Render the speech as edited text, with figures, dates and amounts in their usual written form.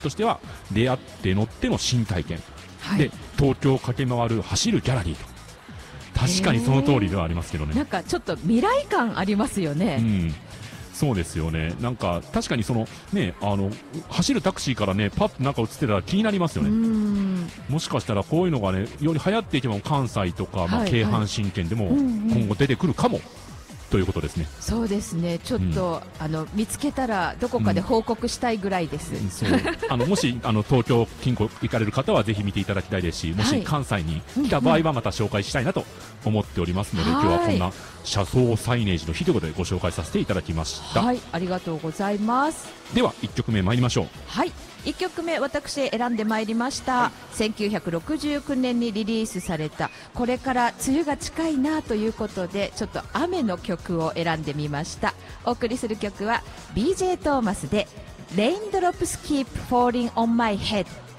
としては出会って乗っての新体験、 はい、 で東京を駆け回る走るギャラリーと、確かにその通りではありますけどね。 なんかちょっと未来感ありますよね。 うん、そうですよね。なんか確かにそのね、走るタクシーからねパッとなんか映ってたら気になりますよね。もしかしたらこういうのがねより流行っていけば関西とか、京阪神圏でも今後出てくるかも、ということですね。 そうですね。ちょっと、見つけたらどこかで報告したいぐらいです。 そうもし東京近郊行かれる方はぜひ見ていただきたいですし、もし関西に来た場合はまた紹介したいなと思っておりますので、今日はこんな車窓サイネージの日ということでご紹介させていただきました。 はい、ありがとうございます。 では1曲目参りましょう。 はい、1曲目私選んでまいりました、1969年にリリースされた、これから梅雨が近いなということでちょっと雨の曲を選んでみました。お送りする曲は BJ トーマスで Raindrops Keep Falling on My Head。